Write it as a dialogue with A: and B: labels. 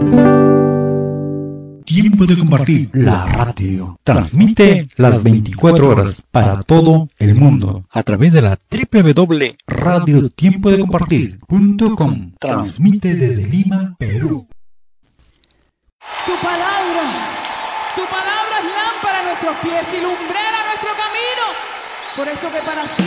A: Tiempo de compartir. La radio transmite las 24 horas para todo el mundo a través de la www.radiotiempodecompartir.com. Transmite desde Lima, Perú.
B: Tu palabra es lámpara a nuestros pies y lumbrera a nuestro camino. Por eso que para